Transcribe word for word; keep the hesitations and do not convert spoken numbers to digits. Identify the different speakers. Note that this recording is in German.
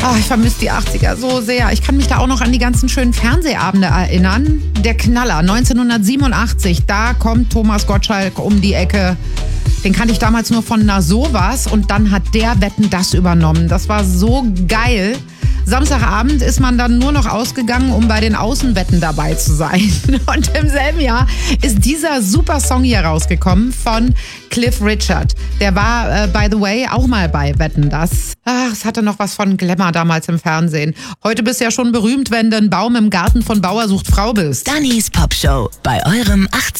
Speaker 1: Ah, ich vermisse die achtziger so sehr. Ich kann mich da auch noch an die ganzen schönen Fernsehabende erinnern. Der Knaller, neunzehnhundertsiebenundachtzig, da kommt Thomas Gottschalk um die Ecke. Den kannte ich damals nur von Na sowas und dann hat der Wetten, das übernommen. Das war so geil. Samstagabend ist man dann nur noch ausgegangen, um bei den Außenwetten dabei zu sein. Und im selben Jahr ist dieser super Song hier rausgekommen von Cliff Richard. Der war, äh, by the way, auch mal bei Wetten, das. Ach, es hatte noch was von Glamour damals im Fernsehen. Heute bist du ja schon berühmt, wenn du ein Baum im Garten von Bauer sucht Frau bist.
Speaker 2: Dannys Popshow bei eurem achtzehn.